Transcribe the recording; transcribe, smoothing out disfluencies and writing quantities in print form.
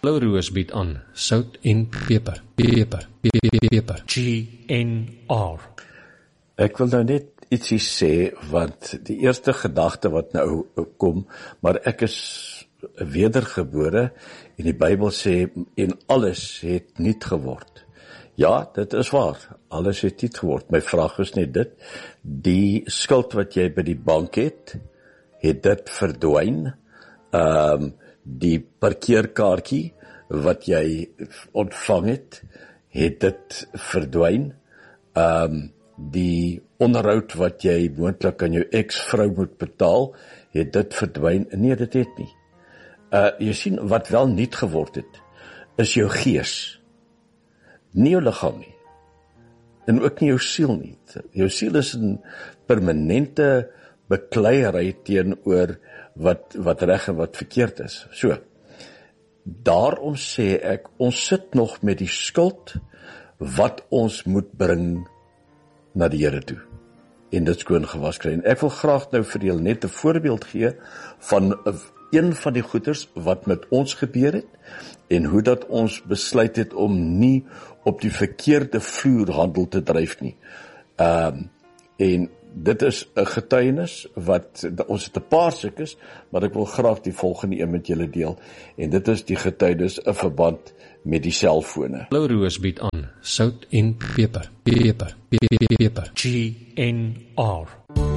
Blou Roos bied aan sout en peper. GNR. Ek wil nou net ietsie sê, want die eerste gedagte wat nou kom, maar ek is wedergebore, en die Bybel sê, en alles het nuut geword. Ja, dit is waar, alles het nuut geword. My vraag is net dit, die skuld wat jy by die bank het dit verdwyn? Die parkeerkaartjie wat jy ontvang het dit verdwyn? Die onderhoud wat jy moontlik aan jou ex-vrou moet betaal, het dit verdwyn? Nee, dit het nie. Jy sien, wat wel nuut geword het, is jou gees. Nie jou liggaam nie. En ook nie jou siel nie. Jou siel is in permanente bekleierery teenoor wat reg en wat verkeerd is. So, daarom sê ek, ons sit nog met die skuld wat ons moet bring na die Here toe, en dit skoon gewas kry. En ek wil graag nou vir julle net 'n voorbeeld gee van een van die goeders wat met ons gebeur het, en hoe dat ons besluit het om nie op die verkeerde vloer handel te dryf nie. En dit is 'n getuienis wat, ons het 'n paar sulkes, maar ek wil graag die volgende een met julle deel, en dit is die getuienis in verband met die selfone. Blou Roos bied aan sout en peper. GNR.